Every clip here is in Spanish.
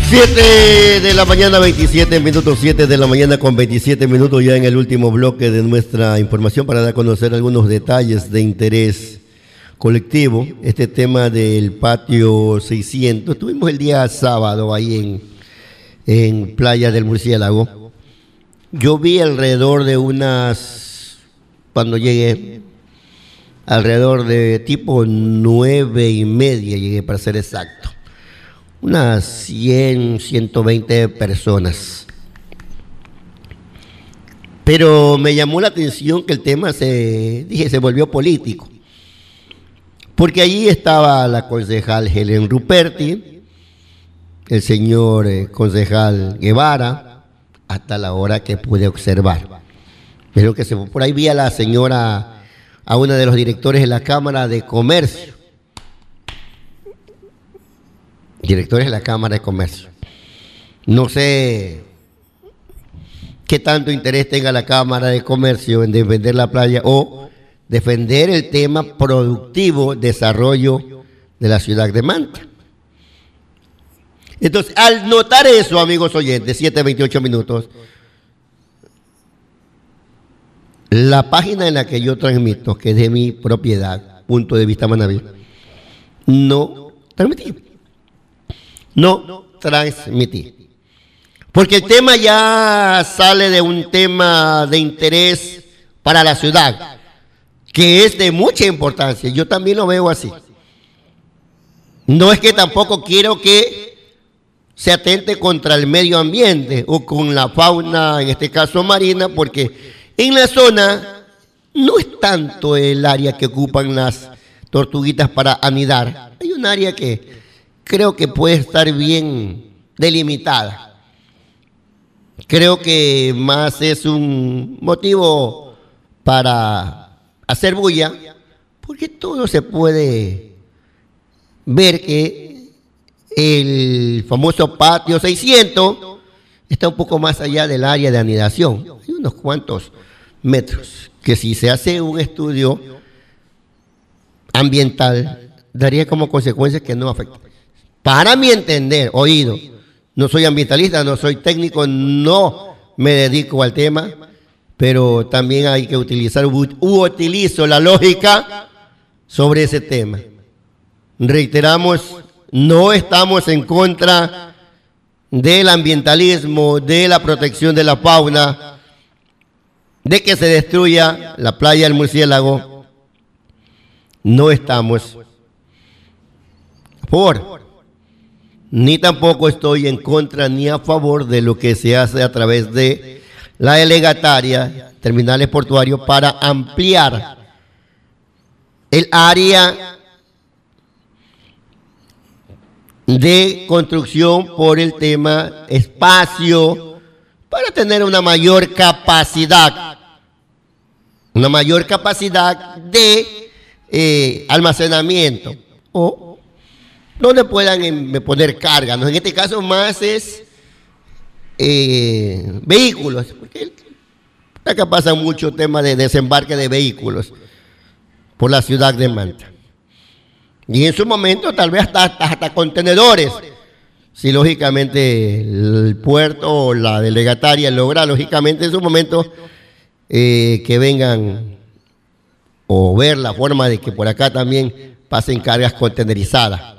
7 de la mañana, 27 minutos, 7 de la mañana con 27 minutos, ya en el último bloque de nuestra información para dar a conocer algunos detalles de interés colectivo. Este tema del patio 600, estuvimos el día sábado ahí en Playa del Murciélago. Yo vi alrededor de cuando llegué, alrededor de tipo 9:30 llegué, para ser exacto. Unas 100, 120 personas. Pero me llamó la atención que el tema se volvió político. Porque allí estaba la concejal Helen Ruperti, el señor concejal Guevara, hasta la hora que pude observar. Pero que se fue por ahí, vi a la señora, a una de los directores de la Cámara de Comercio. Directores de la Cámara de Comercio. No sé qué tanto interés tenga la Cámara de Comercio en defender la playa o defender el tema productivo, desarrollo de la ciudad de Manta. Entonces, al notar eso, amigos oyentes, 7:28 minutos, la página en la que yo transmito, que es de mi propiedad, Punto de Vista Manaví, no transmití. Porque el tema ya sale de un tema de interés para la ciudad, que es de mucha importancia. Yo también lo veo así. No es que tampoco quiero que se atente contra el medio ambiente o con la fauna, en este caso marina, porque en la zona no es tanto el área que ocupan las tortuguitas para anidar. Hay un área que creo que puede estar bien delimitada. Creo que más es un motivo para hacer bulla, porque todo se puede ver que el famoso patio 600 está un poco más allá del área de anidación. Hay unos cuantos metros que, si se hace un estudio ambiental, daría como consecuencia que no afecta. Para mi entender, oído, no soy ambientalista, no soy técnico, no me dedico al tema, pero también hay que utilizar, utilizo la lógica sobre ese tema. Reiteramos, no estamos en contra del ambientalismo, de la protección de la fauna, de que se destruya la playa del Murciélago. No estamos ni tampoco estoy en contra ni a favor de lo que se hace a través de la delegataria, terminales portuarios, para ampliar el área de construcción por el tema espacio, para tener una mayor capacidad de almacenamiento, o donde puedan poner carga, ¿no? En este caso más es vehículos, porque acá pasa mucho tema de desembarque de vehículos por la ciudad de Manta. Y en su momento tal vez hasta contenedores, si lógicamente el puerto o la delegataria logra lógicamente en su momento que vengan, o ver la forma de que por acá también pasen cargas contenerizadas.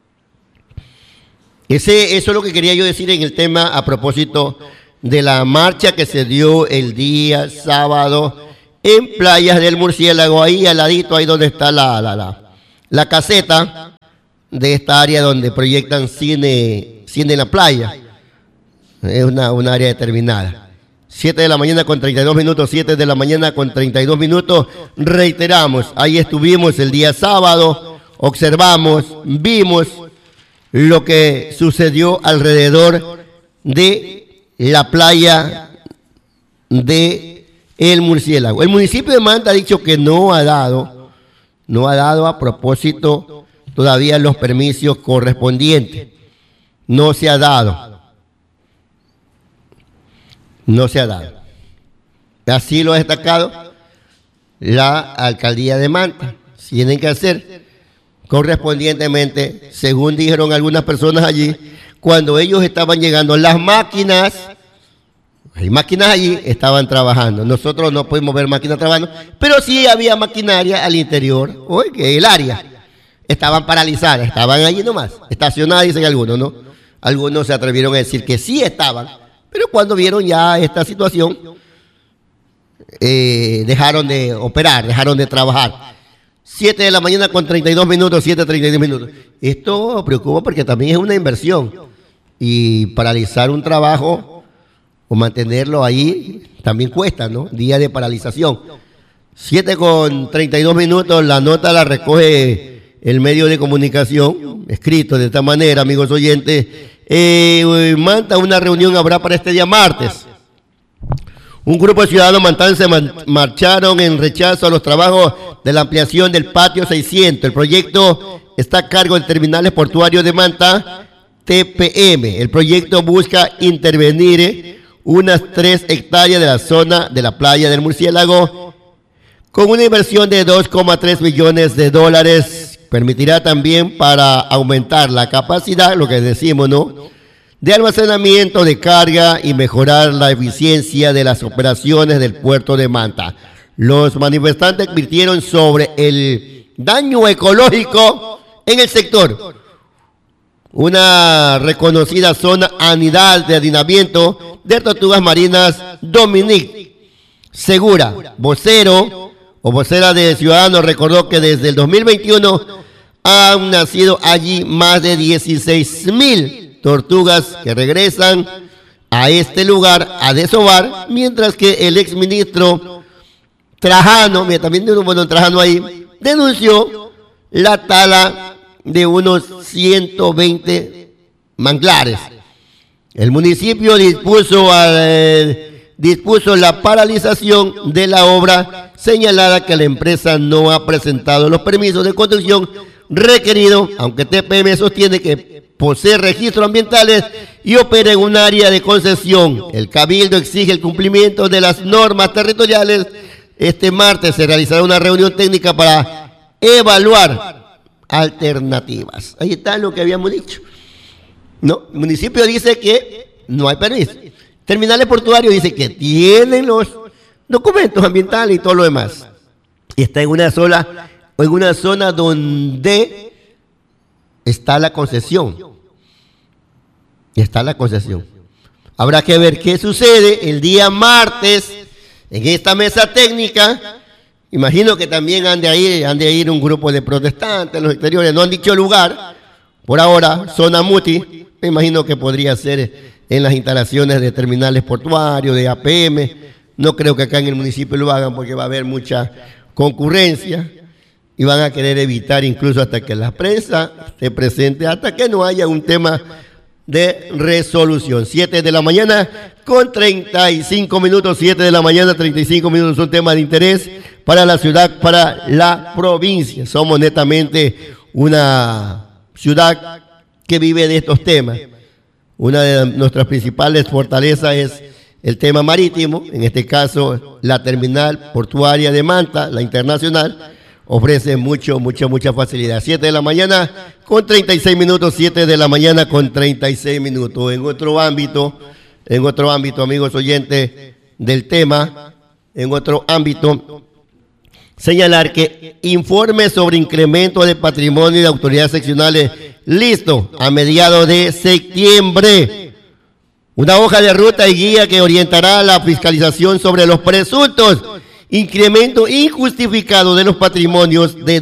Eso es lo que quería yo decir en el tema a propósito de la marcha que se dio el día sábado en Playas del Murciélago, ahí al ladito, ahí donde está la caseta de esta área donde proyectan cine en la playa. Es una área determinada. 7 de la mañana con 32 minutos, 7 de la mañana con 32 minutos. Reiteramos, ahí estuvimos el día sábado, observamos, vimos lo que sucedió alrededor de la playa de El Murciélago. El municipio de Manta ha dicho que no ha dado a propósito todavía los permisos correspondientes. No se ha dado. Así lo ha destacado la alcaldía de Manta. Tienen que hacer correspondientemente, según dijeron algunas personas allí, cuando ellos estaban llegando, las máquinas, hay máquinas allí, estaban trabajando. Nosotros no pudimos ver máquinas trabajando, pero sí había maquinaria al interior, oye, el área. Estaban paralizadas, estaban allí nomás, estacionadas, dicen algunos, ¿no? Algunos se atrevieron a decir que sí estaban, pero cuando vieron ya esta situación, dejaron de operar, dejaron de trabajar. 7 de la mañana con 32 minutos, 7:32 minutos. Esto preocupa porque también es una inversión. Y paralizar un trabajo o mantenerlo ahí también cuesta, ¿no? Día de paralización. 7 con 32 minutos, la nota la recoge el medio de comunicación, escrito de esta manera, amigos oyentes. Manta, una reunión habrá para este día martes. Un grupo de ciudadanos mantanses marcharon en rechazo a los trabajos de la ampliación del patio 600. El proyecto está a cargo del Terminales Portuarios de Manta, TPM. El proyecto busca intervenir unas 3 hectáreas de la zona de la playa del Murciélago con una inversión de $2,3 millones. Permitirá también para aumentar la capacidad, lo que decimos, ¿no?, de almacenamiento de carga y mejorar la eficiencia de las operaciones del puerto de Manta. Los manifestantes advirtieron sobre el daño ecológico en el sector. Una reconocida zona anidal de adinamiento de tortugas marinas, Dominique Segura, vocero o vocera de Ciudadanos, recordó que desde el 2021 han nacido allí más de 16,000 tortugas que regresan a este lugar a desovar, mientras que el exministro Trajano, también Trajano ahí, denunció la tala de unos 120 manglares. El municipio dispuso la paralización de la obra, señalada que la empresa no ha presentado los permisos de construcción requeridos, aunque TPM sostiene que posee registros ambientales y opera en un área de concesión. El Cabildo exige el cumplimiento de las normas territoriales. Este martes se realizará una reunión técnica para evaluar alternativas. Ahí está lo que habíamos dicho, ¿no? El municipio dice que no hay permiso. Terminales Portuarios dice que tienen los documentos ambientales y todo lo demás. Y está en una zona donde está la concesión. Está la concesión. Habrá que ver qué sucede el día martes en esta mesa técnica. Imagino que también han de ir un grupo de protestantes en los exteriores. No han dicho lugar. Por ahora, zona Muti. Me imagino que podría ser en las instalaciones de terminales portuarios, de APM. No creo que acá en el municipio lo hagan porque va a haber mucha concurrencia y van a querer evitar incluso hasta que la prensa esté presente, hasta que no haya un tema de resolución. 7 de la mañana con 35 minutos, 7 de la mañana 35 minutos, un tema de interés para la ciudad, para la provincia. Somos netamente una ciudad que vive de estos temas. Una de nuestras principales fortalezas es el tema marítimo, en este caso la terminal portuaria de Manta, la internacional, ofrece mucha facilidad. 7 de la mañana con 36 minutos, 7 de la mañana con 36 minutos. En otro ámbito, amigos oyentes del tema, en otro ámbito, señalar que informe sobre incremento de patrimonio de autoridades seccionales listo a mediados de septiembre. Una hoja de ruta y guía que orientará la fiscalización sobre los presuntos incremento injustificado de los patrimonios de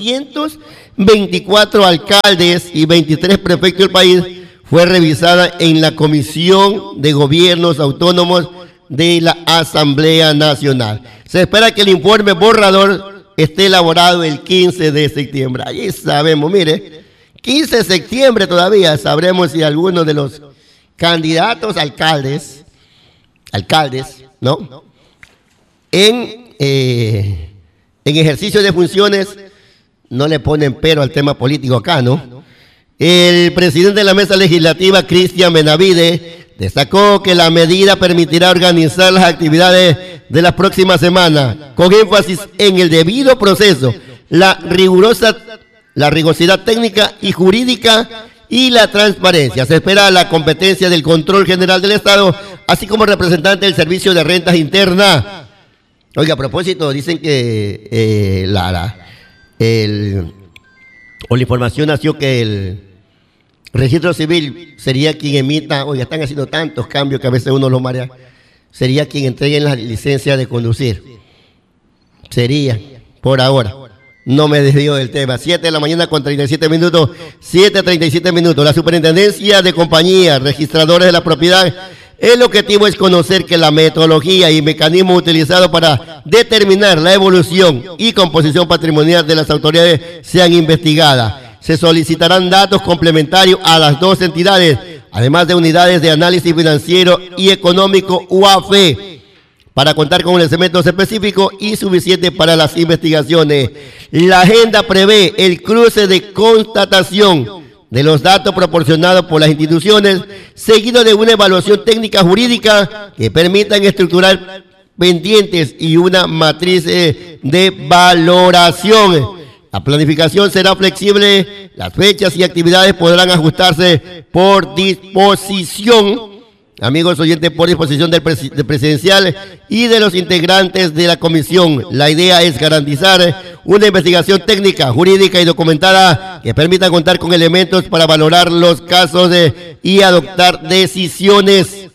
224 alcaldes y 23 prefectos del país fue revisada en la Comisión de Gobiernos Autónomos de la Asamblea Nacional. Se espera que el informe borrador esté elaborado el 15 de septiembre. Allí sabemos, mire, 15 de septiembre todavía sabremos si alguno de los candidatos alcaldes, ¿no?, en ejercicio de funciones no le ponen pero al tema político acá, ¿no? El presidente de la mesa legislativa, Cristian Benavide, destacó que la medida permitirá organizar las actividades de las próximas semanas con énfasis en el debido proceso, la rigurosidad técnica y jurídica y la transparencia. Se espera la competencia del Control General del Estado, así como representante del Servicio de Rentas Internas. Oiga, a propósito, dicen que la información nació que el registro civil sería quien emita, oiga, están haciendo tantos cambios que a veces uno los marea, sería quien entregue la licencia de conducir. Sería, por ahora. No me desvío del tema. 7 de la mañana con 37 minutos, 7:37 minutos. La Superintendencia de Compañías Registradoras de la Propiedad, el objetivo es conocer que la metodología y mecanismos utilizados para determinar la evolución y composición patrimonial de las autoridades sean investigadas. Se solicitarán datos complementarios a las dos entidades, además de unidades de análisis financiero y económico UAFE, para contar con elementos específicos y suficientes para las investigaciones. La agenda prevé el cruce de constatación de los datos proporcionados por las instituciones, seguido de una evaluación técnica jurídica que permitan estructurar pendientes y una matriz de valoración. La planificación será flexible, las fechas y actividades podrán ajustarse por disposición, amigos oyentes, por disposición del presidencial y de los integrantes de la comisión. La idea es garantizar una investigación técnica, jurídica y documentada que permita contar con elementos para valorar los casos y adoptar decisiones.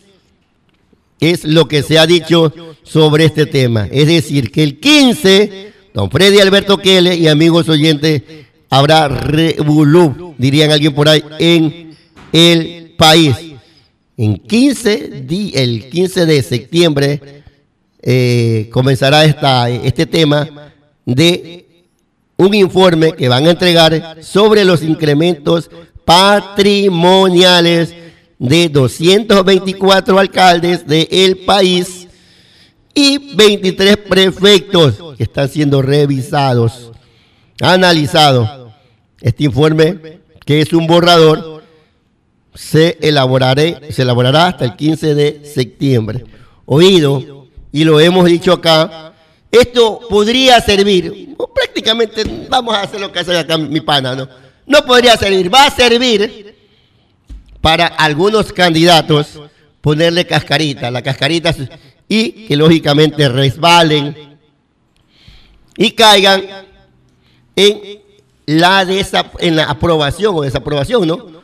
Es lo que se ha dicho sobre este tema. Es decir, que el 15, don Freddy Alberto Kele y amigos oyentes, habrá revolú, dirían alguien por ahí, en el país. El 15 de septiembre comenzará este tema de un informe que van a entregar sobre los incrementos patrimoniales de 224 alcaldes del país y 23 prefectos que están siendo revisados, analizados. Este informe, que es un borrador, se elaborará hasta el 15 de septiembre. Oído, y lo hemos dicho acá, esto podría servir, prácticamente vamos a hacer lo que hace acá mi pana, no podría servir, va a servir para algunos candidatos ponerle cascarita, la cascarita, y que lógicamente resbalen y caigan en la aprobación o desaprobación, ¿no?,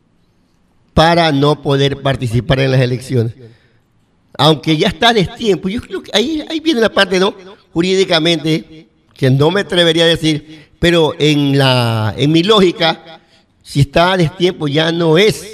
para no poder participar en las elecciones. Aunque ya está a destiempo, yo creo que ahí viene la parte, ¿no?, jurídicamente, que no me atrevería a decir, pero en mi lógica, si está a destiempo ya no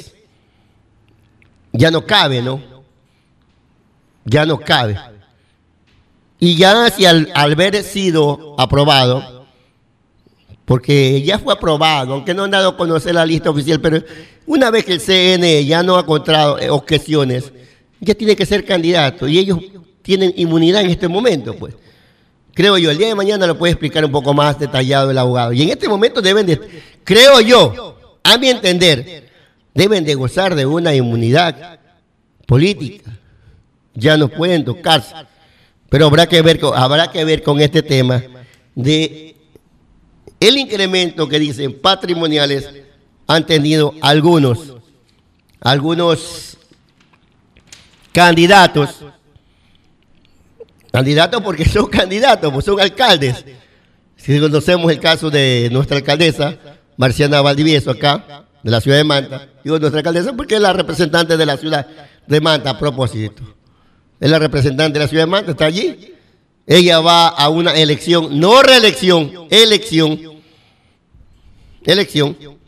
cabe, ¿no? Ya no cabe. Y ya si al haber sido aprobado, porque ya fue aprobado, aunque no han dado a conocer la lista oficial, pero una vez que el CNE ya no ha encontrado objeciones, ya tiene que ser candidato, y ellos tienen inmunidad en este momento, pues. Creo yo, el día de mañana lo puede explicar un poco más detallado el abogado. Y en este momento creo yo, a mi entender, deben de gozar de una inmunidad política. Ya no pueden tocarse. Pero habrá que ver con este tema de el incremento que dicen patrimoniales han tenido algunos candidatos porque son candidatos, pues son alcaldes. Si conocemos el caso de nuestra alcaldesa, Marciana Valdivieso, acá, de la ciudad de Manta, digo nuestra alcaldesa porque es la representante de la ciudad de Manta, a propósito. Es la representante de la ciudad de Manta, está allí. Ella va a una elección, no reelección, elección,